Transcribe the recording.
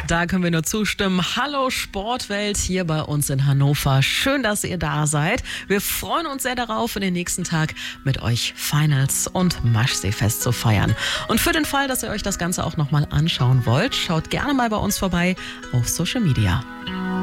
Da können wir nur zustimmen. Hallo Sportwelt hier bei uns in Hannover. Schön, dass ihr da seid. Wir freuen uns sehr darauf, in den nächsten Tag mit euch Finals und Maschseefest zu feiern. Und für den Fall, dass ihr euch das Ganze auch nochmal anschauen wollt, schaut gerne mal bei uns vorbei auf Social Media.